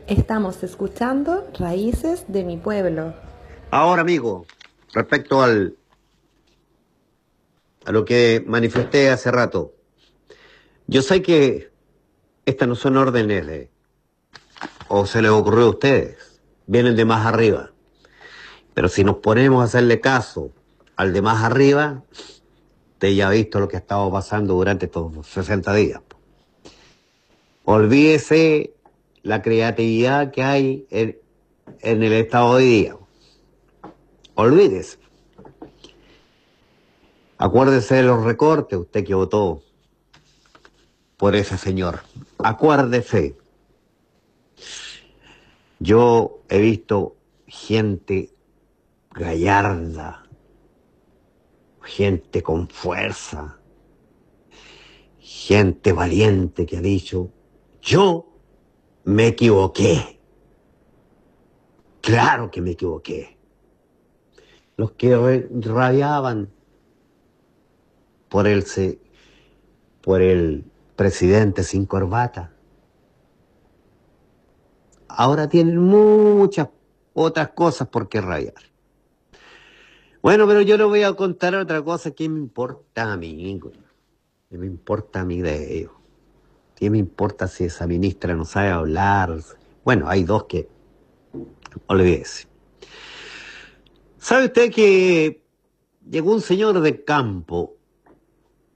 Estamos escuchando Raíces de mi pueblo. Ahora, amigo, respecto a lo que manifesté hace rato, yo sé que estas no son órdenes o se les ocurrió a ustedes, vienen de más arriba. Pero si nos ponemos a hacerle caso al de más arriba, usted ya ha visto lo que ha estado pasando durante estos 60 días. Olvídese la creatividad que hay en el Estado hoy día. Olvídese. Acuérdese de los recortes, usted que votó por ese señor. Acuérdese. Yo he visto gente gallarda, gente con fuerza, gente valiente que ha dicho, yo me equivoqué. Claro que me equivoqué. Los que rabiaban por por el presidente sin corbata, ahora tienen muchas otras cosas por qué rabiar. Bueno, pero yo le voy a contar otra cosa que me importa a mí, güey. ¿Qué me importa a mí de ellos? ¿Qué me importa si esa ministra no sabe hablar? Bueno, hay dos que... Olvídese. ¿Sabe usted que llegó un señor de campo